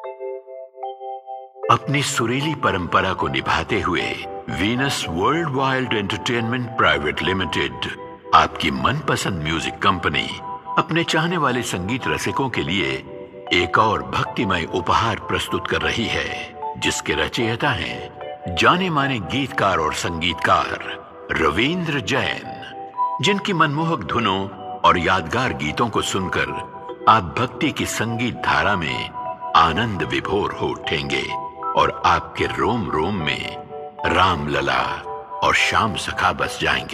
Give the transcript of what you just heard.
अपनी सुरीली परंपरा को निभाते हुए Venus world wide entertainment private limited आपकी मनपसंद म्यूजिक कंपनी अपने चाहने वाले संगीत रसिकों के लिए एक और भक्तिमय उपहार प्रस्तुत कर रही है, जिसके रचयिता हैं जाने माने गीतकार और संगीतकार रवींद्र जैन, जिनकी मनमोहक धुनों और यादगार गीतों को सुनकर आप भक्ति की संगीत धारा में आनंद विभोर हो उठेंगे और आपके रोम रोम में राम लला और श्याम सखा बस जाएंगे।